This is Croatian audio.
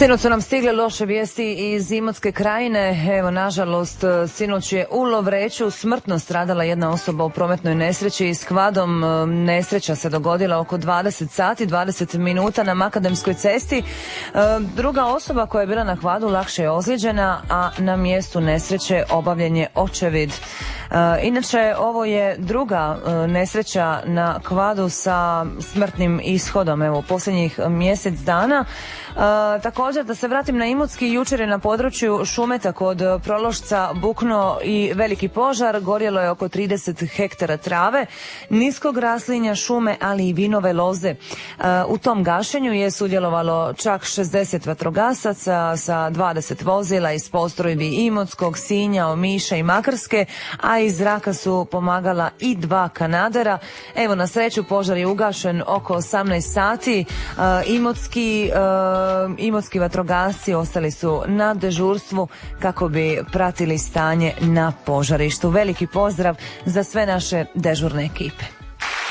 Sinoć su nam stigle loše vijesti iz Imotske krajine. Evo, nažalost, sinoć je u Lovreču smrtno stradala jedna osoba u prometnoj nesreći s kvadom. Nesreća se dogodila oko 20 sati, 20 minuta na Makadamskoj cesti. Druga osoba koja je bila na kvadu lakše je ozlijeđena, a na mjestu nesreće obavljen je očevid. Inače, ovo je druga nesreća na kvadu sa smrtnim ishodom, evo, posljednjih mjesec dana. Također, da se vratim na Imotski, jučer je na području Šumeta kod Prološca buknuo i veliki požar, gorjelo je oko 30 hektara trave, niskog raslinja, šume, ali i vinove loze. U tom gašenju je sudjelovalo čak 60 vatrogasaca sa 20 vozila iz postrojbi Imotskog, Sinja, Omiša i Makarske, a iz zraka su pomagala i 2 kanadera. Evo, na sreću požar je ugašen oko 18 sati. Imotski vatrogasci ostali su na dežurstvu kako bi pratili stanje na požarištu. Veliki pozdrav za sve naše dežurne ekipe.